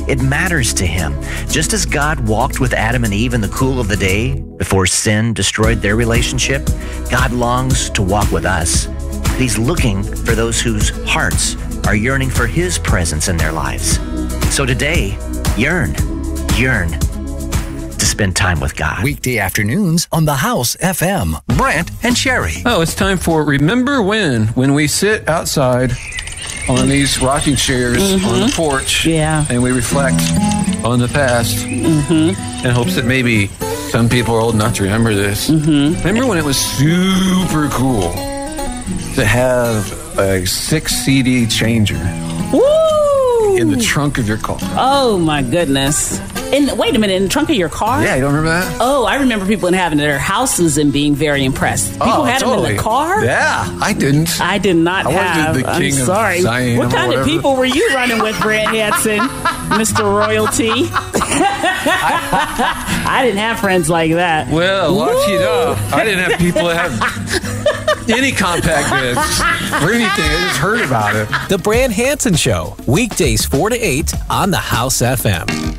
It matters to him. Just as God walked with Adam and Eve in the cool of the day before sin destroyed their relationship, God longs to walk with us. But he's looking for those whose hearts are yearning for his presence in their lives. So today, yearn to spend time with God. Weekday afternoons on The House FM. Brant and Sherry. Oh, it's time for Remember When we sit outside on these rocking chairs on the porch, and we reflect on the past in hopes that maybe some people are old enough to remember this. Remember when it was super cool to have a 6 CD changer in the trunk of your car? Oh my goodness. Wait a minute, in the trunk of your car? Yeah, you don't remember that? Oh, I remember people having their houses and being very impressed. People had them in the car? Yeah, I didn't. I did not have. The king I'm sorry. Of Zion what kind of people were you running with, Brant Hansen, Mr. Royalty? I didn't have friends like that. Well, watch it up. I didn't have people that have any compact discs or anything. I just heard about it. The Brant Hansen Show, weekdays 4 to 8 on The House FM.